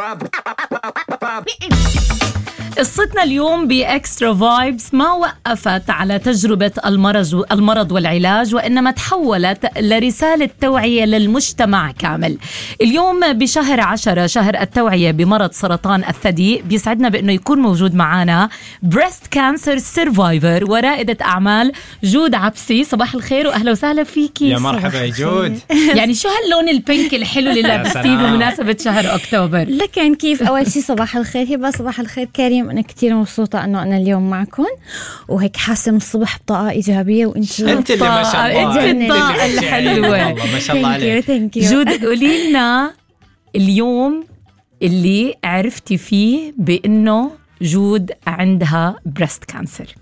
قصتنا اليوم بإكسترا فايبس ما وقفت على تجربة المرض والعلاج، وإنما تحولت لرسالة توعية للمجتمع كامل. اليوم بشهر 10، شهر التوعية بمرض سرطان الثدي، بيسعدنا بأنه يكون موجود معنا بريست كانسر سيرفايفر ورائدة أعمال جود عبسي. صباح الخير وأهلا وسهلا فيكي. يا مرحبا يا جود. يعني شو هاللون البينك الحلو اللي لابستيه بمناسبة شهر أكتوبر؟ لكن كيف أول شيء صباح الخير هبة، صباح الخير كريم. أنا كتير مبسوطة أنه أنا اليوم معكم، وهيك حاسة من الصبح بطاقة إيجابية، وأنت اللي ما شاء الله أنت الطاقة الحلوة. ما شاء الله عليك. جود قولي لنا اليوم اللي عرفتي فيه بأنه جود عندها بريست كانسر.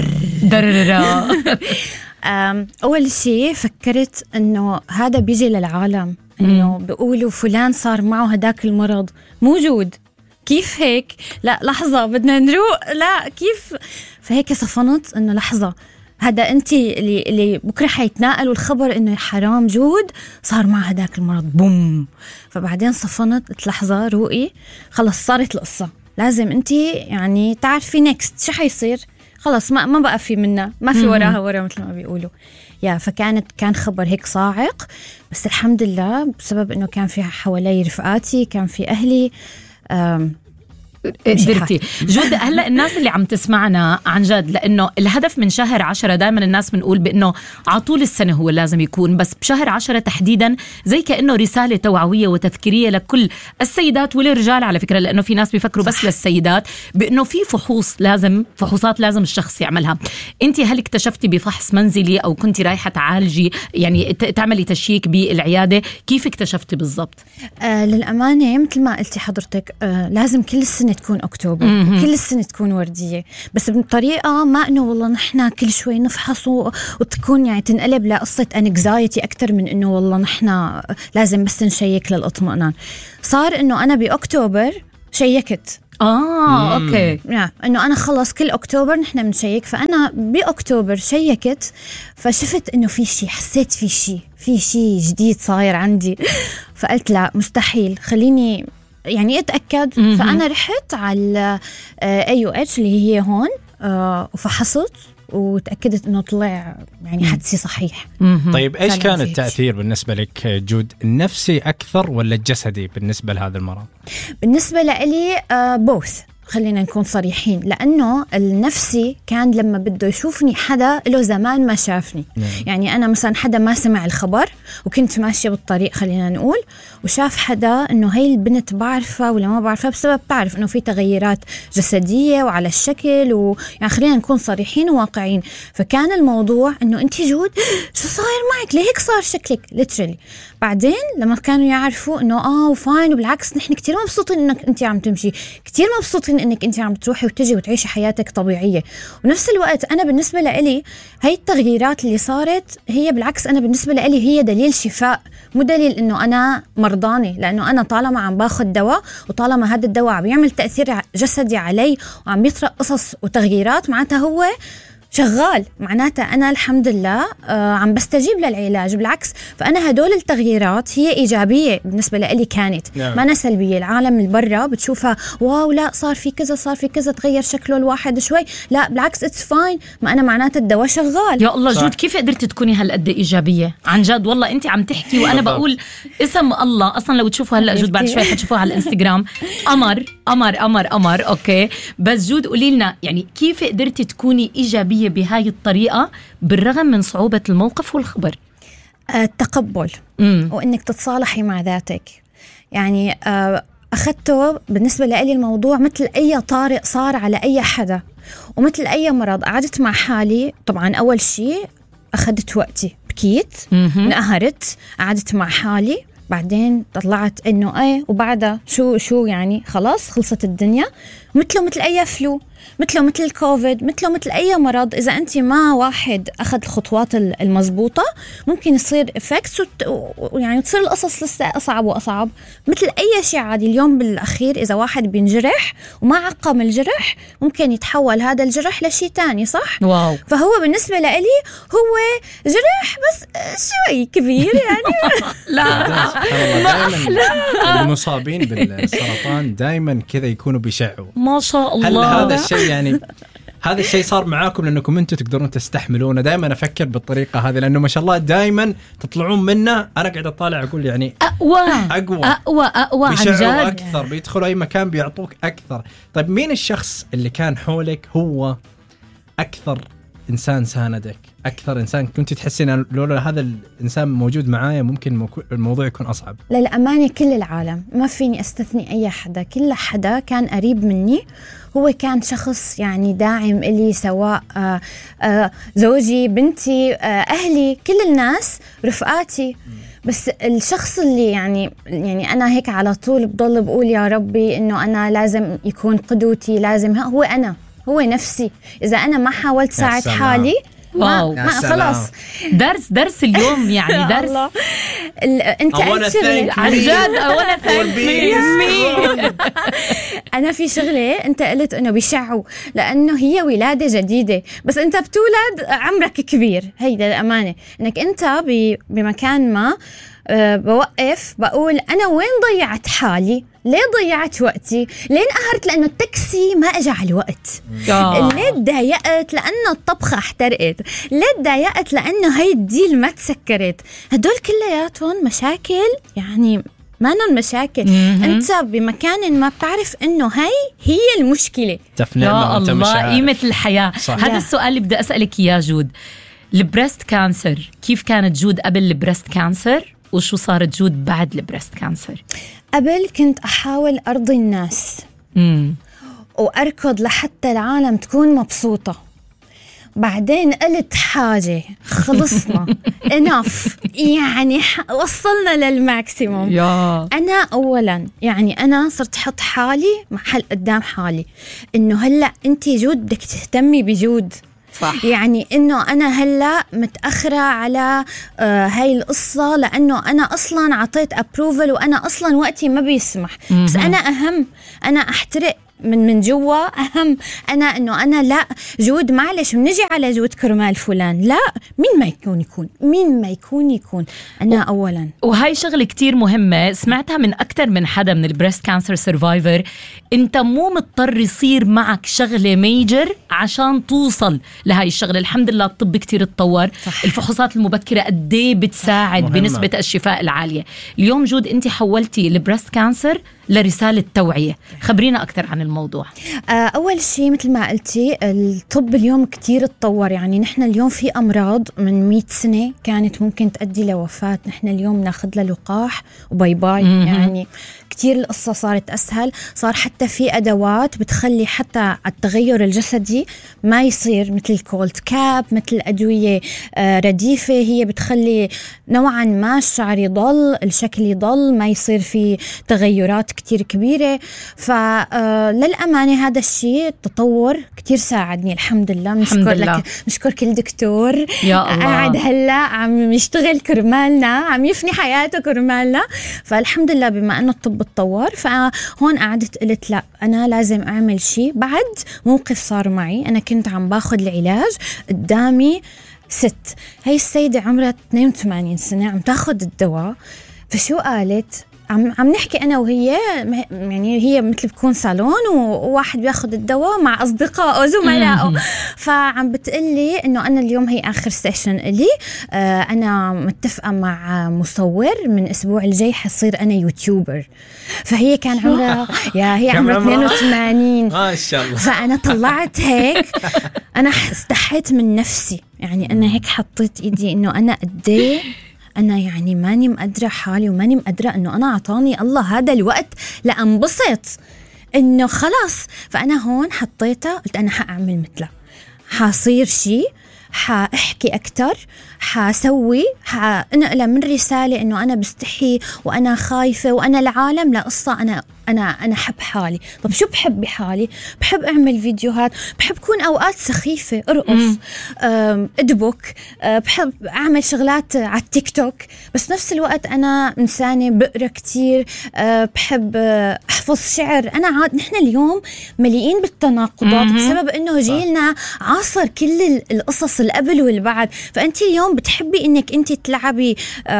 أول شيء فكرت أنه هذا بيجي للعالم، أنه بيقولوا فلان صار معه هداك المرض موجود، كيف هيك؟ لا لحظة بدنا نروق، لا كيف؟ فهيك صفنت إنه لحظة، هذا أنت اللي بكرة حيتناقلوا الخبر إنه حرام جود صار مع هداك المرض، بوم. فبعدين صفنت، قلت لحظة روقي، خلص صارت القصة، لازم أنت يعني تعرفي نيكست شو حيصير، خلص ما بقى في منها، ما في وراها ورا مثل ما بيقولوا. كان خبر هيك صاعق، بس الحمد لله بسبب إنه كان في حوالي رفقاتي، كان في أهلي، قدرتي. جود هلا الناس اللي عم تسمعنا عن جد، لأنه الهدف من شهر 10 دائما الناس بنقول بأنه عطول السنة هو لازم يكون، بس بشهر 10 تحديدا زي كأنه رسالة توعوية وتذكيرية لكل السيدات والرجال على فكرة، لأنه في ناس بيفكروا بس للسيدات بأنه في فحوصات لازم الشخص يعملها. انت هل اكتشفتي بفحص منزلي أو كنتي رايحة تعالجي يعني تعملي تشيك بالعيادة؟ كيف اكتشفتي بالضبط؟ للأمانة مثل ما قلتي حضرتك، لازم كل السنة تكون أكتوبر، كل السنة تكون وردية، بس بطريقة ما إنه والله نحنا كل شوي نفحص وتكون يعني تنقلب لقصة انكزايتي أكتر من إنه والله نحنا لازم بس نشيك للإطمئنان. صار إنه أنا بأكتوبر شيكت. اوكي. انه انا خلص كل اكتوبر نحن بنشيك، فانا باكتوبر شيكت، فشفت انه في شيء، حسيت في شيء جديد صاير عندي، فقلت لا مستحيل، خليني يعني اتاكد. فانا رحت على AUH اللي هي هون، وفحصت وتأكدت إنه طلع يعني حدسي صحيح. طيب إيش كان التأثير بالنسبة لك جود، النفسي أكثر ولا الجسدي بالنسبة لهذا المرض؟ بالنسبة لي بوث، خلينا نكون صريحين، لأنه النفسي كان لما بده يشوفني حدا له زمان ما شافني. يعني أنا مثلا حدا ما سمع الخبر وكنت ماشية بالطريق خلينا نقول، وشاف حدا إنه هاي البنت بعرفها ولا ما بعرفها، بسبب تعرف إنه في تغيرات جسدية وعلى الشكل، ويعني خلينا نكون صريحين وواقعين. فكان الموضوع إنه أنت جود شو صاير معك، ليه هيك صار شكلك literally. بعدين لما كانوا يعرفوا إنه وفاين، وبالعكس نحن كتير مبسوطين إنك أنت عم تمشي، كتير مبسوطين إنك أنت عم تروحي وتجي وتعيشي حياتك طبيعية. ونفس الوقت أنا بالنسبة لإلي هاي التغييرات اللي صارت هي بالعكس، أنا بالنسبة لإلي هي دليل شفاء، مو دليل إنه أنا مرضاني، لأنه أنا طالما عم باخد دواء، وطالما هذا الدواء عم يعمل تأثير جسدي علي وعم يطرق قصص وتغييرات، معناتها هو شغال، معناتها أنا الحمد لله عم بستجيب للعلاج. بالعكس، فأنا هدول التغييرات هي إيجابية بالنسبة لي كانت، ما أنا سلبية. العالم اللي برا بتشوفها واو لا صار في كذا تغير شكله الواحد شوي، لا بالعكس it's fine، ما أنا معناتها الدواء شغال. يا الله جود، كيف قدرت تكوني هالقد إيجابية عن جد؟ والله أنت عم تحكي وأنا بقول اسم الله. أصلا لو تشوفوا هلأ جود بعد شوي حتشوفوها على الانستغرام، أمر أوكي. بس جود قولي لنا يعني كيف قدرتي تكوني إيجابية بهاي الطريقة بالرغم من صعوبة الموقف والخبر؟ التقبل وإنك تتصالحي مع ذاتك. يعني أخذته بالنسبة لي الموضوع مثل أي طارئ صار على أي حدا، ومثل أي مرض. قعدت مع حالي طبعا، أول شيء أخذت وقتي، بكيت، انقهرت، قعدت مع حالي، بعدين طلعت إنه وبعدها شو يعني خلاص خلصت الدنيا، مثل أي فلو. مثله مثل الكوفيد، مثله مثل أي مرض. إذا أنت ما واحد أخذ الخطوات المضبوطة ممكن يصير إفكتس يعني تصير القصص لسه أصعب وأصعب. مثل أي شيء عادي اليوم بالأخير إذا واحد بينجرح وما عقم الجرح ممكن يتحول هذا الجرح لشيء تاني، صح؟ واو. فهو بالنسبة لإلي هو جرح بس شوي كبير يعني. لا دائما المصابين بالسرطان دائما كذا يكونوا بيشعوا. ما شاء الله. هل هذا الشيء يعني هذا الشيء صار معاكم لأنكم أنتم تقدرون تستحملونه؟ دائما أفكر بالطريقة هذه لأنه ما شاء الله دائما تطلعون منه. أنا قاعد أطالع أقول يعني أقوى عن بيشعروا جد أكثر، بيدخلوا أي مكان بيعطوك أكثر. طيب مين الشخص اللي كان حولك هو أكثر إنسان ساندك، أكثر إنسان كنت تحسين لولا هذا الإنسان موجود معايا ممكن الموضوع يكون أصعب؟ للأمانة كل العالم، ما فيني أستثني أي حدا، كل حدا كان قريب مني هو كان شخص يعني داعم إلي، سواء زوجي، بنتي، أهلي، كل الناس، رفقاتي. بس الشخص اللي يعني أنا هيك على طول بضل بقول يا ربي إنه أنا لازم يكون قدوتي، لازم هو أنا، هو نفسي. إذا أنا ما حاولت ساعد حالي ما خلاص. درس اليوم يعني درس. انت عن جد اولا انا في شغله انت قلت انه بيشعوا لانه هي ولاده جديده، بس انت بتولد عمرك كبير. هيدا الامانه انك انت بمكان ما بوقف بقول أنا وين ضيعت حالي، ليه ضيعت وقتي، ليه انقهرت لأنه التاكسي ما أجى على الوقت، ليه تضايقت لأنه الطبخة احترقت، ليه تضايقت لأنه هاي الديل ما تسكرت. هدول كلياتهم مشاكل يعني ما نن مشاكل. أنت بمكان ما بتعرف إنه هاي هي المشكلة. يا الله قيمة الحياة. هذا السؤال اللي بدي أسألك يا جود. البريست كانسر كيف كانت جود قبل البريست كانسر وشو صارت جود بعد البريست كانسر؟ قبل كنت أحاول أرضي الناس وأركض لحتى العالم تكون مبسوطة. بعدين قلت حاجة خلصنا enough يعني وصلنا للماكسيموم. أنا أولا يعني أنا صرت حط حالي محل قدام حالي إنه هلأ أنتي جود بدك تهتمي بجود، صح. يعني إنه أنا هلأ متأخرة على هاي القصة لأنه أنا أصلاً عطيت أبروفل وأنا أصلاً وقتي ما بيسمح. بس أنا أهم، أنا أحترق من جوا أهم. أنا إنه أنا لا جود معلش بنجي على جود كرمال فلان، لا مين ما يكون أنا أولاً. وهاي شغلة كتير مهمة سمعتها من أكتر من حدا من البريست كانسر سيرفايفر. أنت مو مضطر يصير معك شغلة ميجر عشان توصل لهاي الشغلة. الحمد لله الطب كتير اتطور، الفحوصات المبكرة قديه بتساعد بنسبة الشفاء العالية. اليوم جود أنت حولتي البريست كانسر لرسالة توعية، خبرينا أكتر عن الموضوع. أول شيء مثل ما قلتي الطب اليوم كتير اتطور. يعني نحن اليوم في أمراض من 100 سنة كانت ممكن تؤدي لوفاة، نحن اليوم ناخد لها لقاح وباي باي. يعني كتير القصة صارت أسهل، صار حتى في أدوات بتخلي حتى التغير الجسدي ما يصير مثل الكولد كاب، مثل أدوية رديفة هي بتخلي نوعا ما الشعر يضل، الشكل يضل، ما يصير في تغيرات كتير كبيرة. فللأمانة هذا الشيء التطور كتير ساعدني الحمد لله. نشكر كل دكتور قاعد هلا عم يشتغل كرمالنا، عم يفني حياته كرمالنا. فالحمد لله بما أنه الطب اتطور فهون قعدت قلت لا أنا لازم أعمل شيء. بعد موقف صار معي، أنا كنت عم باخد العلاج قدامي ست، هاي السيدة عمرها 82 سنة عم تاخد الدواء. فشو قالت؟ عم نحكي أنا وهي، يعني هي مثل بكون صالون وواحد بياخد الدواء مع أصدقائه زملائه. فعم بتقلي إنه أنا اليوم هي آخر سيشن إلي، أنا متفقة مع مصور من أسبوع الجاي حصير أنا يوتيوبر. فهي كان عمرها هي عمرها 82 ما شاء الله. فأنا طلعت هيك أنا استحيت من نفسي، يعني أنا هيك حطيت إيدي إنه أنا قديه أنا يعني ماني مقدرة حالي وماني مقدرة إنه أنا عطاني الله هذا الوقت لأنبسط إنه خلاص. فأنا هون حطيتها قلت أنا حأعمل مثلها، حصير شيء، حأحكي أكتر، حسوي، حأنقل من رسالة إنه أنا بستحي وأنا خايفة وأنا العالم لقصة أنا أحب حالي. طب شو بحب بحالي؟ بحب أعمل فيديوهات، بحب كون أوقات سخيفة، أرقص، أدبك، بحب أعمل شغلات على التيك توك، بس نفس الوقت أنا إنسانة بقرأ كتير، بحب أحفظ شعر. نحن اليوم مليئين بالتناقضات بسبب إنه جيلنا عاصر كل القصص القبل والبعد. فأنت اليوم بتحبي إنك أنت تلعبي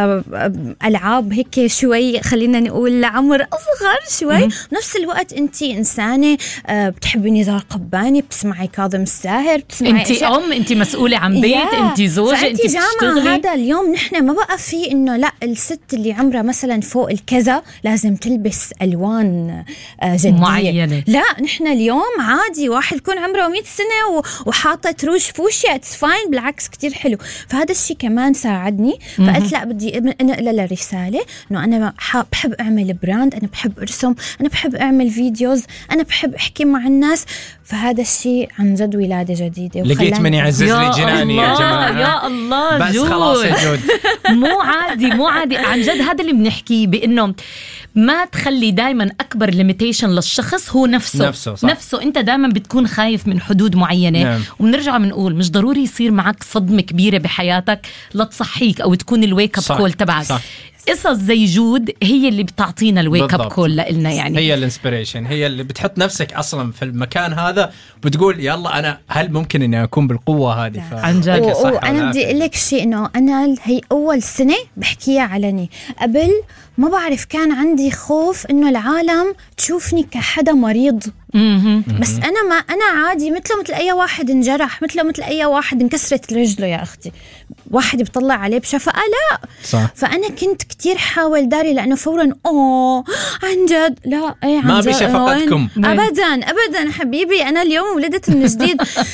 ألعاب هيك شوي، خلينا نقول لعمر أصغر شوي، نفس الوقت أنت إنسانة بتحبي نزار قباني، بتسمعي كاظم الساهر، بتسمعي أنت أنت مسؤولة عن بيت، أنت زوجة، أنت بتشتغلي. هذا اليوم نحن ما بقى في إنه لا الست اللي عمرها مثلا فوق الكذا لازم تلبس ألوان جدية معينة. لا، نحن اليوم عادي واحد يكون عمره 100 سنة وحاطة روج فوشيا، اتس فاين، بالعكس كتير حلو. فهذا الشيء كمان ساعدني، فقلت لا بدي انقل رسالة إنه أنا بحب أعمل براند، أنا بحب أرسم، أنا بحب أعمل فيديوز، أنا بحب أحكي مع الناس. فهذا الشيء عن جد ولادة جديدة. لقيت من يعزز لي جناني يا جماعة. يا الله بس جود. خلاص يا جود. مو عادي عن جد. هذا اللي بنحكيه، بأنه ما تخلي دايما أكبر ليميتيشن للشخص هو نفسه. أنت دايما بتكون خايف من حدود معينة. نعم. وبنرجع بنقول مش ضروري يصير معك صدمة كبيرة بحياتك لتصحيك أو تكون الويك اب كول تبعك. قصص زي جود هي اللي بتعطينا الويك اب كول لنا، يعني هي الانسبيريشن، هي اللي بتحط نفسك اصلا في المكان هذا وبتقول يلا انا هل ممكن اني اكون بالقوه هذه. عن جد. وانا بدي اقول لك شيء، انه انا هي اول سنه بحكيها علني. قبل ما بعرف كان عندي خوف انه العالم تشوفني كحدا مريض. بس انا عادي مثل اي واحد انجرح، مثل اي واحد انكسرت رجله يا اختي، واحد بيطلع عليه بشفقه. لا صح. فانا كنت كتير حاول داري، لانه فورا عن جد لا عن ما بشفقتكم ابدا حبيبي، انا اليوم ولدت من جديد.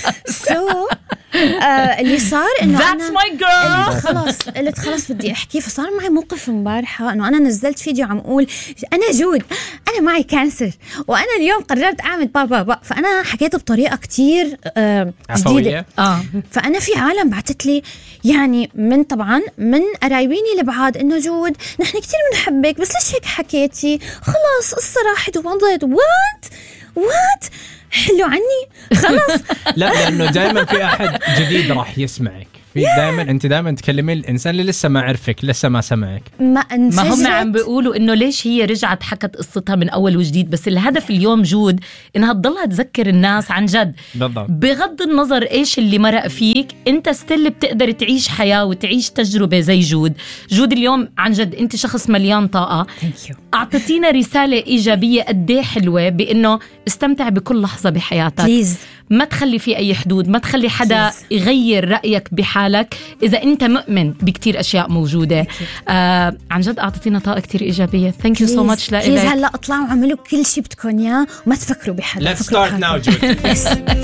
اللي صار انه That's my girl. قلت خلاص بدي احكي. فصار معي موقف امبارحه انه انا نزلت فيديو عم اقول انا جود، انا معي كانسر، وانا اليوم قررت اعمل بابا. فانا حكيت بطريقه كتير جديده. فانا في عالم بعتت لي، يعني طبعا من قرايبيني الابعاد، انه جود نحن كتير بنحبك، بس ليش هيك حكيتي؟ خلاص قصه راحت ومضت. وات حلو عني خلاص. لا، لأنه دائما في أحد جديد راح يسمعك. انت دائما تكلمين الانسان اللي لسه ما عرفك، لسه ما سمعك. ما هم عم بيقولوا انه ليش هي رجعت حكت قصتها من اول وجديد. بس الهدف اليوم جود انها تضلها تذكر الناس عن جد بالضبط. بغض النظر ايش اللي مرق فيك، انت ستيل بتقدر تعيش حياة وتعيش تجربة زي جود اليوم. عن جد انت شخص مليان طاقة، اعطيتينا رسالة ايجابية قد ايه حلوة، بانه استمتع بكل لحظة بحياتك. بليز. ما تخلي في أي حدود، ما تخلي حدا يغير رأيك بحالك إذا أنت مؤمن بكتير أشياء موجودة. عن جد أعطيتينا طاقة كتير إيجابية. Thank you so much لإلك. هلأ اطلعوا عملوا كل شيء بدكم إياه وما تفكروا بحدا. Let's start now, Jude.